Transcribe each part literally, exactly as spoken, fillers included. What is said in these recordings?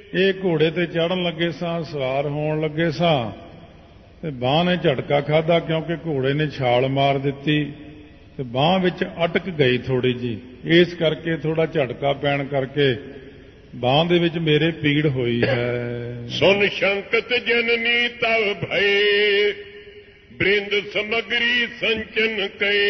ਇਹ ਘੋੜੇ ਤੇ ਚੜ੍ਹਨ ਲੱਗੇ ਸਾਂ, ਸਵਾਰ ਹੋਣ ਲੱਗੇ ਸਾਂ ਤੇ ਬਾਂਹ ਨੇ ਝਟਕਾ ਖਾਧਾ, ਕਿਉਂਕਿ ਘੋੜੇ ਨੇ ਛਾਲ ਮਾਰ ਦਿੱਤੀ ਤੇ ਬਾਂਹ ਵਿੱਚ ਅਟਕ ਗਈ ਥੋੜੀ ਜੀ। ਇਸ ਕਰਕੇ ਥੋੜਾ ਝਟਕਾ ਪੈਣ ਕਰਕੇ ਬਾਂਹ ਦੇ ਵਿੱਚ ਮੇਰੇ ਪੀੜ ਹੋਈ ਹੈ। ਸੁਨ ਸ਼ੰਕਤ ਜਨਨੀ ਤਵ ਭਏ, ਬ੍ਰਿੰਦ ਸਮਗਰੀ ਸੰਚਨ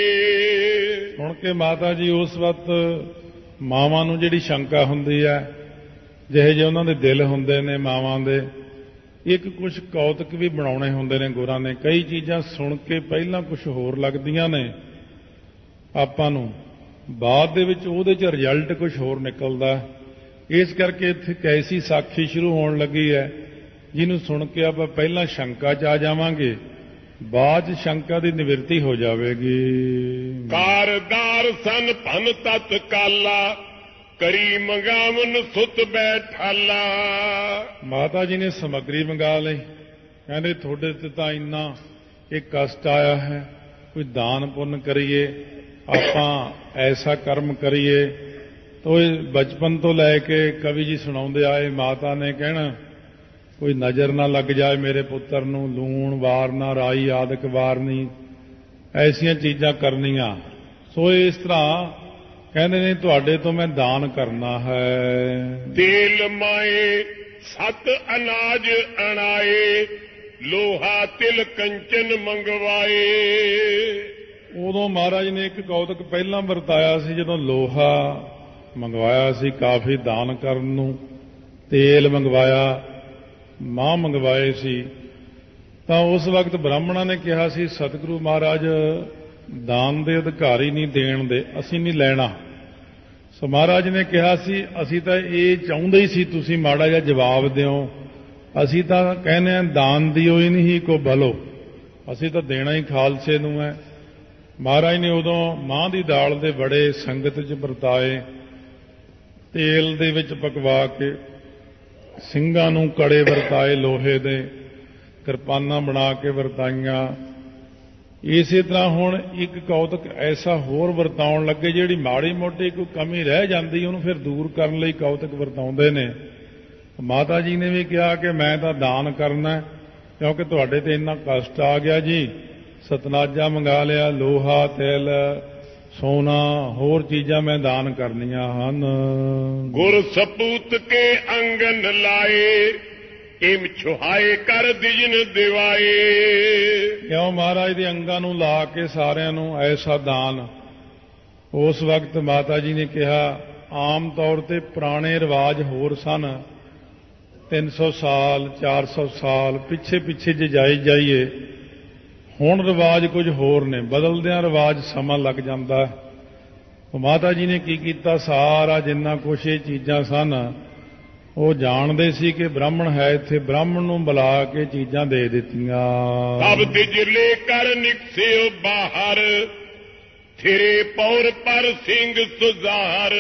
ਕਏ। ਸੁਣ ਕੇ ਮਾਤਾ ਜੀ ਉਸ ਵਕਤ ਮਾਵਾਂ ਨੂੰ ਜਿਹੜੀ ਸ਼ੰਕਾ ਹੁੰਦੀ ਹੈ, ਜਿਹੇ ਜਿਹੇ ਉਹਨਾਂ ਦੇ ਦਿਲ ਹੁੰਦੇ ਨੇ ਮਾਵਾਂ ਦੇ, ਇੱਕ ਕੁਝ ਕੌਤਕ ਵੀ ਬਣਾਉਣੇ ਹੁੰਦੇ ਨੇ ਗੁਰਾਂ ਨੇ। ਕਈ ਚੀਜ਼ਾਂ ਸੁਣ ਕੇ ਪਹਿਲਾਂ ਕੁਝ ਹੋਰ ਲੱਗਦੀਆਂ ਨੇ ਆਪਾਂ ਨੂੰ, ਬਾਅਦ ਦੇ ਵਿੱਚ ਉਹਦੇ 'ਚ ਰਿਜ਼ਲਟ ਕੁਝ ਹੋਰ ਨਿਕਲਦਾ। ਇਸ ਕਰਕੇ ਇੱਥੇ ਕੈਸੀ ਸਾਖੀ ਸ਼ੁਰੂ ਹੋਣ ਲੱਗੀ ਹੈ ਜਿਹਨੂੰ ਸੁਣ ਕੇ ਆਪਾਂ ਪਹਿਲਾਂ ਸ਼ੰਕਾ 'ਚ ਆ ਜਾਵਾਂਗੇ, ਬਾਅਦ 'ਚ ਸ਼ੰਕਾ ਦੀ ਨਿਵਰਤੀ ਹੋ ਜਾਵੇਗੀ। ਕਾਰਦਾਰ ਸਨ ਭਨ ਤਤ ਕਾਲਾ, ਕਰੀ ਮੰਗਾਵਨ ਸੁਤ ਬੈਠਾਲਾ। ਮਾਤਾ ਜੀ ਨੇ ਸਮੱਗਰੀ ਮੰਗਾ ਲਈ, ਕਹਿੰਦੇ ਤੁਹਾਡੇ ਤੇ ਤਾਂ ਇੰਨਾ ਇਹ ਕਸ਼ਟ ਆਇਆ ਹੈ, ਕੋਈ ਦਾਨ ਪੁੰਨ ਕਰੀਏ, ਆਪਾਂ ਐਸਾ ਕਰਮ ਕਰੀਏ। ਤੋ ਇਹ ਬਚਪਨ ਤੋਂ ਲੈ ਕੇ ਕਵੀ ਜੀ ਸੁਣਾਉਂਦੇ ਆਏ, ਮਾਤਾ ਨੇ ਕਹਿਣਾ ਕੋਈ ਨਜ਼ਰ ਨਾ ਲੱਗ ਜਾਏ ਮੇਰੇ ਪੁੱਤਰ ਨੂੰ, ਲੂਣ ਵਾਰਨਾ, ਰਾਈ ਆਦਿਕ ਵਾਰਨੀ, ਐਸੀਆਂ ਚੀਜ਼ਾਂ ਕਰਨੀਆਂ। ਸੋ ਇਸ ਤਰ੍ਹਾਂ ਕਹਿੰਦੇ ਨੇ ਤੁਹਾਡੇ ਤੋਂ ਮੈਂ ਦਾਨ ਕਰਨਾ ਹੈ। ਤੇਲ ਮਾਏ ਸਤ ਅਨਾਜ ਅਣਾਏ, ਲੋਹਾ ਤਿਲ ਕੰਚਨ ਮੰਗਵਾਏ। ਉਦੋਂ ਮਹਾਰਾਜ ਨੇ ਇੱਕ ਕੌਤਕ ਪਹਿਲਾਂ ਵਰਤਾਇਆ ਸੀ, ਜਦੋਂ ਲੋਹਾ ਮੰਗਵਾਇਆ ਸੀ ਕਾਫੀ ਦਾਨ ਕਰਨ ਨੂੰ, ਤੇਲ ਮੰਗਵਾਇਆ, ਮਾਂ ਮੰਗਵਾਏ ਸੀ, ਤਾਂ ਉਸ ਵਕਤ ਬ੍ਰਾਹਮਣਾਂ ਨੇ ਕਿਹਾ ਸੀ ਸਤਿਗੁਰੂ ਮਹਾਰਾਜ ਦਾਨ ਦੇ ਅਧਿਕਾਰੀ ਨਹੀਂ, ਦੇਣ ਦੇ ਅਸੀਂ ਨਹੀਂ ਲੈਣਾ। ਸੋ ਮਹਾਰਾਜ ਨੇ ਕਿਹਾ ਸੀ ਅਸੀਂ ਤਾਂ ਇਹ ਚਾਹੁੰਦੇ ਹੀ ਸੀ ਤੁਸੀਂ ਮਾੜਾ ਜਿਹਾ ਜਵਾਬ ਦਿਓ, ਅਸੀਂ ਤਾਂ ਕਹਿੰਦੇ ਹਾਂ ਦਾਨ ਦਿਓ ਹੀ ਨਹੀਂ ਕੋ ਭਲੋ, ਅਸੀਂ ਤਾਂ ਦੇਣਾ ਹੀ ਖਾਲਸੇ ਨੂੰ ਹੈ। ਮਹਾਰਾਜ ਨੇ ਉਦੋਂ ਮਾਂ ਦੀ ਦਾਲ ਦੇ ਬੜੇ ਸੰਗਤ 'ਚ ਵਰਤਾਏ, ਤੇਲ ਦੇ ਵਿੱਚ ਪਕਵਾ ਕੇ ਸਿੰਘਾਂ ਨੂੰ ਕੜੇ ਵਰਤਾਏ, ਲੋਹੇ ਦੇ ਕਿਰਪਾਨਾਂ ਬਣਾ ਕੇ ਵਰਤਾਈਆਂ। ਇਸੇ ਤਰ੍ਹਾਂ ਹੁਣ ਇੱਕ ਕੌਤਕ ਐਸਾ ਹੋਰ ਵਰਤਾਉਣ ਲੱਗੇ, ਜਿਹੜੀ ਮਾੜੀ ਮੋਟੀ ਕੋਈ ਕਮੀ ਰਹਿ ਜਾਂਦੀ ਉਹਨੂੰ ਫਿਰ ਦੂਰ ਕਰਨ ਲਈ ਕੌਤਕ ਵਰਤਾਉਂਦੇ ਨੇ। ਮਾਤਾ ਜੀ ਨੇ ਵੀ ਕਿਹਾ ਕਿ ਮੈਂ ਤਾਂ ਦਾਨ ਕਰਨਾ, ਕਿਉਂਕਿ ਤੁਹਾਡੇ ਤੇ ਇੰਨਾ ਕਸ਼ਟ ਆ ਗਿਆ ਜੀ। ਸਤਨਾਜਾ ਮੰਗਾ ਲਿਆ, ਲੋਹਾ, ਤੇਲ, ਸੋਨਾ, ਹੋਰ ਚੀਜ਼ਾਂ ਮੈਂ ਦਾਨ ਕਰਨੀਆਂ ਹਨ। ਗੁਰ ਸਪੂਤ ਕੇ ਅੰਗਨ ਲਾਏ, ਇਮ ਛੁਹਾਏ ਕਰ ਦਿਜਨ ਦਿਵਾਏ। ਕਿਉਂ ਮਹਾਰਾਜ ਦੇ ਅੰਗਾਂ ਨੂੰ ਲਾ ਕੇ ਸਾਰਿਆਂ ਨੂੰ ਐਸਾ ਦਾਨ। ਉਸ ਵਕਤ ਮਾਤਾ ਜੀ ਨੇ ਕਿਹਾ ਆਮ ਤੌਰ ਤੇ ਪੁਰਾਣੇ ਰਿਵਾਜ ਹੋਰ ਸਨ, ਤਿੰਨ ਸੌ ਸਾਲ ਚਾਰ ਸੌ ਸਾਲ ਪਿੱਛੇ ਪਿੱਛੇ ਜੇ ਜਾਈ ਜਾਈਏ, ਹੁਣ ਰਿਵਾਜ ਕੁਝ ਹੋਰ ਨੇ, ਬਦਲਦਿਆਂ ਰਿਵਾਜ ਸਮਾਂ ਲੱਗ ਜਾਂਦਾ। ਮਾਤਾ ਜੀ ਨੇ ਕੀ ਕੀਤਾ, ਸਾਰਾ ਜਿੰਨਾ ਕੁਛ ਇਹ ਚੀਜ਼ਾਂ ਸਨ ਉਹ ਜਾਣਦੇ ਸੀ ਕਿ ਬ੍ਰਾਹਮਣ ਹੈ ਇੱਥੇ, ਬ੍ਰਾਹਮਣ ਨੂੰ ਬੁਲਾ ਕੇ ਚੀਜ਼ਾਂ ਦੇ ਦਿੱਤੀਆਂ। ਤਬ ਦਿਜਲੇ ਕਰ ਨਿਕਸਿਓ ਬਾਹਰ, ਥਿਰੇ ਪੌਰ ਪਰ ਸਿੰਘ ਸੁਜ਼ਾਰ।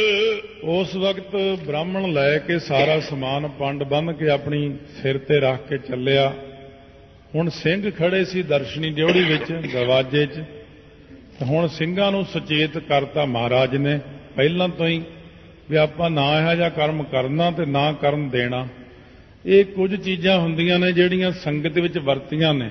ਉਸ ਵਕਤ ਬ੍ਰਾਹਮਣ ਲੈ ਕੇ ਸਾਰਾ ਸਮਾਨ ਪੰਡ ਬੰਨ੍ਹ ਕੇ ਆਪਣੀ ਸਿਰ ਤੇ ਰੱਖ ਕੇ ਚੱਲਿਆ। ਹੁਣ ਸਿੰਘ ਖੜੇ ਸੀ ਦਰਸ਼ਨੀ ਡਿਉੜੀ ਵਿੱਚ ਦਰਵਾਜ਼ੇ 'ਚ, ਹੁਣ ਸਿੰਘਾਂ ਨੂੰ ਸੁਚੇਤ ਕਰਤਾ ਮਹਾਰਾਜ ਨੇ ਪਹਿਲਾਂ ਤੋਂ ਹੀ ਵੀ ਆਪਾਂ ਨਾ ਇਹੋ ਜਿਹਾ ਕਰਮ ਕਰਨਾ ਤੇ ਨਾ ਕਰਨ ਦੇਣਾ। ਇਹ ਕੁਝ ਚੀਜ਼ਾਂ ਹੁੰਦੀਆਂ ਨੇ ਜਿਹੜੀਆਂ ਸੰਗਤ ਵਿੱਚ ਵਰਤੀਆਂ ਨੇ,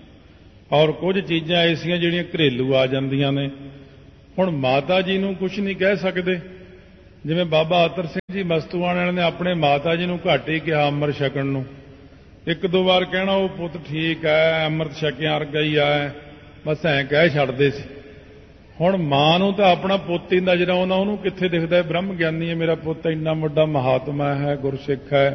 ਔਰ ਕੁਝ ਚੀਜ਼ਾਂ ਐਸੀਆਂ ਜਿਹੜੀਆਂ ਘਰੇਲੂ ਆ ਜਾਂਦੀਆਂ ਨੇ। ਹੁਣ ਮਾਤਾ ਜੀ ਨੂੰ ਕੁਝ ਨਹੀਂ ਕਹਿ ਸਕਦੇ, ਜਿਵੇਂ ਬਾਬਾ ਅਤਰ ਸਿੰਘ ਜੀ ਮਸਤੂਆਣੇ ਵਾਲੇ ਨੇ ਆਪਣੇ ਮਾਤਾ ਜੀ ਨੂੰ ਘੱਟ ਹੀ ਕਿਹਾ ਅੰਮ੍ਰਿਤ ਛਕਣ ਨੂੰ, ਇੱਕ ਦੋ ਵਾਰ ਕਹਿਣਾ ਉਹ ਪੁੱਤ ਠੀਕ ਹੈ ਅੰਮ੍ਰਿਤ ਛਕਿਆ ਵਰਗਾ ਹੀ ਆ, ਬਸ ਐਂ ਕਹਿ ਛੱਡਦੇ ਸੀ। ਹੁਣ ਮਾਂ ਨੂੰ ਤਾਂ ਆਪਣਾ ਪੁੱਤ ਹੀ ਨਜ਼ਰ ਆਉਂਦਾ, ਉਹਨੂੰ ਕਿੱਥੇ ਦਿਖਦਾ ਬ੍ਰਹਮ ਗਿਆਨੀ ਹੈ ਮੇਰਾ ਪੁੱਤ, ਇੰਨਾ ਵੱਡਾ ਮਹਾਤਮਾ ਹੈ, ਗੁਰਸਿੱਖ ਹੈ।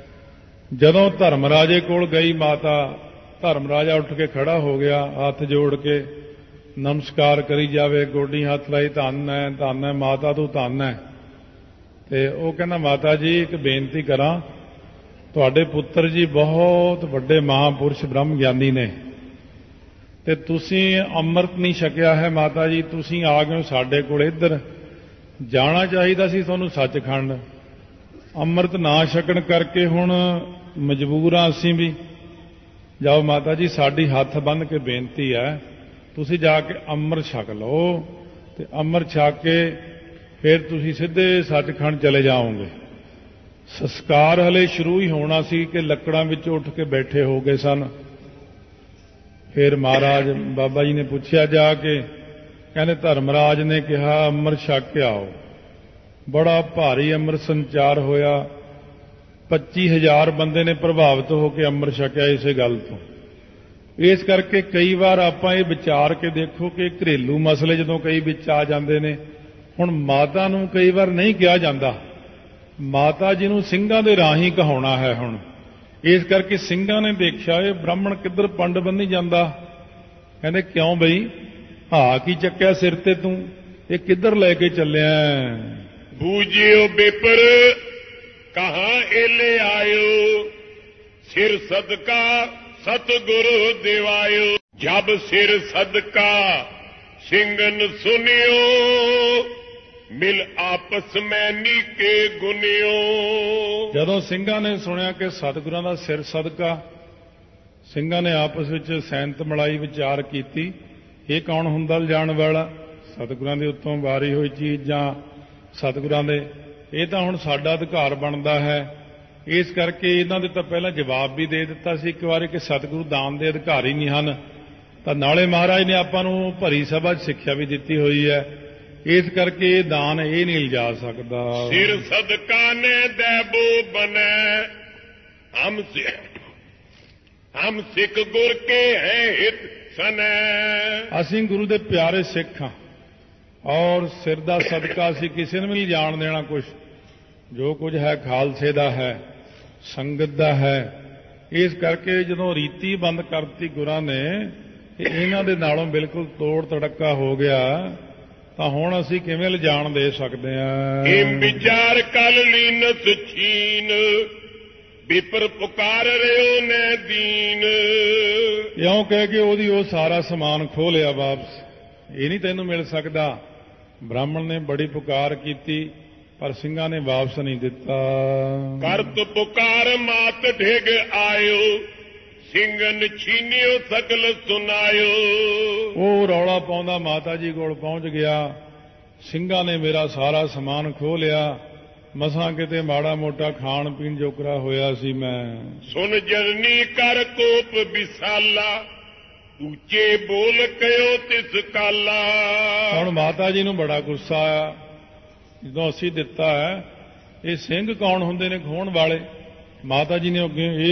ਜਦੋਂ ਧਰਮਰਾਜੇ ਕੋਲ ਗਈ ਮਾਤਾ, ਧਰਮਰਾਜਾ ਉੱਠ ਕੇ ਖੜਾ ਹੋ ਗਿਆ, ਹੱਥ ਜੋੜ ਕੇ ਨਮਸਕਾਰ ਕਰੀ ਜਾਵੇ, ਗੋਡੀ ਹੱਥ ਲਾਈ, ਧੰਨ ਹੈ ਧੰਨ ਹੈ ਮਾਤਾ ਤੂੰ ਧੰਨ ਹੈ। ਤੇ ਉਹ ਕਹਿੰਦਾ ਮਾਤਾ ਜੀ ਇੱਕ ਬੇਨਤੀ ਕਰਾਂ, ਤੁਹਾਡੇ ਪੁੱਤਰ ਜੀ ਬਹੁਤ ਵੱਡੇ ਮਹਾਂਪੁਰਸ਼ ਬ੍ਰਹਮ ਗਿਆਨੀ ਨੇ ਤੇ ਤੁਸੀਂ ਅੰਮ੍ਰਿਤ ਨਹੀਂ ਛਕਿਆ ਹੈ। ਮਾਤਾ ਜੀ ਤੁਸੀਂ ਆ ਗਏ ਹੋ ਸਾਡੇ ਕੋਲ, ਇੱਧਰ ਜਾਣਾ ਚਾਹੀਦਾ ਸੀ ਤੁਹਾਨੂੰ ਸੱਚਖੰਡ, ਅੰਮ੍ਰਿਤ ਨਾ ਛਕਣ ਕਰਕੇ ਹੁਣ ਮਜਬੂਰ ਹਾਂ ਅਸੀਂ ਵੀ। ਜਾਓ ਮਾਤਾ ਜੀ ਸਾਡੀ ਹੱਥ ਬੰਨ੍ਹ ਕੇ ਬੇਨਤੀ ਹੈ, ਤੁਸੀਂ ਜਾ ਕੇ ਅੰਮ੍ਰਿਤ ਛਕ ਲਓ ਤੇ ਅੰਮ੍ਰਿਤ ਛਕ ਕੇ ਫਿਰ ਤੁਸੀਂ ਸਿੱਧੇ ਸੱਚਖੰਡ ਚਲੇ ਜਾਓਗੇ। ਸੰਸਕਾਰ ਹਲੇ ਸ਼ੁਰੂ ਹੀ ਹੋਣਾ ਸੀ ਕਿ ਲੱਕੜਾਂ ਵਿੱਚ ਉੱਠ ਕੇ ਬੈਠੇ ਹੋ ਗਏ ਸਨ। ਫਿਰ ਮਹਾਰਾਜ ਬਾਬਾ ਜੀ ਨੇ ਪੁੱਛਿਆ ਜਾ ਕੇ, ਕਹਿੰਦੇ ਧਰਮਰਾਜ ਨੇ ਕਿਹਾ ਅੰਮ੍ਰਿਤ ਛਕ ਕੇ ਆਓ। ਬੜਾ ਭਾਰੀ ਅੰਮ੍ਰਿਤ ਸੰਚਾਰ ਹੋਇਆ। ਪੱਚੀ ਹਜ਼ਾਰ ਬੰਦੇ ਨੇ ਪ੍ਰਭਾਵਿਤ ਹੋ ਕੇ ਅੰਮ੍ਰਿਤ ਛਕਿਆ ਇਸੇ ਗੱਲ ਤੋਂ। ਇਸ ਕਰਕੇ ਕਈ ਵਾਰ ਆਪਾਂ ਇਹ ਵਿਚਾਰ ਕੇ ਦੇਖੋ ਕਿ ਘਰੇਲੂ ਮਸਲੇ ਜਦੋਂ ਕਈ ਵਿੱਚ ਆ ਜਾਂਦੇ ਨੇ, ਹੁਣ ਮਾਤਾ ਨੂੰ ਕਈ ਵਾਰ ਨਹੀਂ ਕਿਹਾ ਜਾਂਦਾ, ਮਾਤਾ ਜੀ ਨੂੰ ਸਿੰਘਾਂ ਦੇ ਰਾਹੀਂ ਕਹਾਉਣਾ ਹੈ। ਹੁਣ ਇਸ ਕਰਕੇ ਸਿੰਘਾਂ ਨੇ ਦੇਖਿਆ ਇਹ ਬ੍ਰਾਹਮਣ ਕਿੱਧਰ ਪੰਡ ਬੰਨੀ ਜਾਂਦਾ। ਕਹਿੰਦੇ ਕਿਉਂ ਬਈ, ਹਾਂ ਕੀ ਚੱਕਿਆ ਸਿਰ ਤੇ ਤੂੰ, ਇਹ ਕਿੱਧਰ ਲੈ ਕੇ ਚੱਲਿਆ? ਬੂਝਿਓ ਬਿਪਰ ਕਹਾਂ ਏਲੇ ਆਇਓ, ਸਿਰ ਸਦਕਾ ਸਤਿਗੁਰੂ ਦਿਵਾਇਓ। ਜਬ ਸਿਰ ਸਦਕਾ ਸਿੰਘਨ ਸੁਨਿਓ, ਮਿਲ ਆਪਸ ਮੈਂ ਨੀਕੇ ਗੁਨਿਓ। ਜਦੋਂ ਸਿੰਘਾਂ ਨੇ ਸੁਣਿਆ ਕਿ ਸਤਿਗੁਰਾਂ ਦਾ ਸਿਰ ਸਦਕਾ, ਸਿੰਘਾਂ ਨੇ ਆਪਸ ਵਿੱਚ ਸੈਂਤ ਮਲਾਈ ਵਿਚਾਰ ਕੀਤੀ, ਇਹ ਕੌਣ ਹੁੰਦਾ ਲਿਜਾਣ ਵਾਲਾ? ਸਤਿਗੁਰਾਂ ਦੇ ਉੱਤੋਂ ਵਾਰੀ ਹੋਈ ਚੀਜ਼ ਜਾਂ ਸਤਿਗੁਰਾਂ ਦੇ, ਇਹ ਤਾਂ ਹੁਣ ਸਾਡਾ ਅਧਿਕਾਰ ਬਣਦਾ ਹੈ। ਇਸ ਕਰਕੇ ਇਹਨਾਂ ਦੇ ਤਾਂ ਪਹਿਲਾਂ ਜਵਾਬ ਵੀ ਦੇ ਦਿੱਤਾ ਸੀ ਇੱਕ ਵਾਰੀ ਕਿ ਸਤਿਗੁਰੂ ਦਾਨ ਦੇ ਅਧਿਕਾਰੀ ਨਹੀਂ ਹਨ। ਤਾਂ ਨਾਲੇ ਮਹਾਰਾਜ ਨੇ ਆਪਾਂ ਨੂੰ ਭਰੀ ਸਭਾ 'ਚ ਸਿੱਖਿਆ ਵੀ ਦਿੱਤੀ ਹੋਈ ਹੈ। ਇਸ ਕਰਕੇ ਇਹ ਦਾਨ ਇਹ ਨਹੀਂ ਲਿਜਾ ਸਕਦਾ। ਸਿਰ ਸਦਕਾ ਨੇ ਦੇਬੋ ਬਨੈ, ਹਮ ਹਮ ਸਿੱਖ ਗੁਰ ਕੇ ਹੈ ਹਿਤ ਸਨੈ। ਅਸੀਂ ਗੁਰੂ ਦੇ ਪਿਆਰੇ ਸਿੱਖ ਹਾਂ ਔਰ ਸਿਰ ਦਾ ਸਦਕਾ ਅਸੀਂ ਕਿਸੇ ਨੂੰ ਵੀ ਨਹੀਂ ਜਾਣ ਦੇਣਾ। ਕੁਝ ਜੋ ਕੁਝ ਹੈ ਖਾਲਸੇ ਦਾ ਹੈ, ਸੰਗਤ ਦਾ ਹੈ। ਇਸ ਕਰਕੇ ਜਦੋਂ ਰੀਤੀ ਬੰਦ ਕਰਤੀ ਗੁਰਾਂ ਨੇ, ਇਹਨਾਂ ਦੇ ਨਾਲੋਂ ਬਿਲਕੁਲ ਤੋੜ ਤੜੱਕਾ ਹੋ ਗਿਆ, ਤਾਂ ਹੁਣ ਅਸੀਂ ਕਿਵੇਂ ਲਿਜਾਣ ਦੇ ਸਕਦੇ ਹਾਂ? ਇਹ ਵਿਚਾਰ ਕਲ ਲੀਨਸ ਛੀਨ, ਵਿਪਰ ਪੁਕਾਰ ਰਿਓ ਨੇ ਦੀਨ। ਇਉਂ ਕਹਿ ਕੇ ਉਹਦੀ ਉਹ ਸਾਰਾ ਸਮਾਨ ਖੋਹ ਲਿਆ ਵਾਪਸ। ਇਹ ਨਹੀਂ ਤੈਨੂੰ ਮਿਲ ਸਕਦਾ। ਬ੍ਰਾਹਮਣ ਨੇ ਬੜੀ ਪੁਕਾਰ ਕੀਤੀ ਪਰ ਸਿੰਘਾਂ ਨੇ ਵਾਪਸ ਨਹੀਂ ਦਿੱਤਾ। ਕਰਤ ਪੁਕਾਰ ਮਾਤ ਢਿਗ ਆਇਓ, ਸਿੰਘਨ ਛੀਨਿਓ ਸਕਲ ਸੁਨਾਇਓ। ਉਹ ਰੌਲਾ ਪਾਉਂਦਾ ਮਾਤਾ ਜੀ ਕੋਲ ਪਹੁੰਚ ਗਿਆ, ਸਿੰਘਾਂ ਨੇ ਮੇਰਾ ਸਾਰਾ ਸਮਾਨ ਖੋਹ ਲਿਆ, ਮਸਾਂ ਕਿਤੇ ਮਾੜਾ ਮੋਟਾ ਖਾਣ ਪੀਣ ਜੋਗਰਾ ਹੋਇਆ ਸੀ ਮੈਂ। ਸੁਨ ਜਰਨੀ ਕਰ ਕੋਪ ਵਿਸਾਲਾ, ਉੱਚੇ ਬੋਲ ਕਹਿਓ ਤਿਸ ਕਾਲਾ। ਹੁਣ ਮਾਤਾ ਜੀ ਨੂੰ ਬੜਾ ਗੁੱਸਾ ਆਇਆ, ਜਦੋਂ ਅਸੀਂ ਦਿੱਤਾ ਹੈ। ਇਹ ਸਿੰਘ ਕੌਣ ਹੁੰਦੇ ਨੇ ਖੋਹਣ ਵਾਲੇ? ਮਾਤਾ ਜੀ ਨੇ ਅੱਗੇ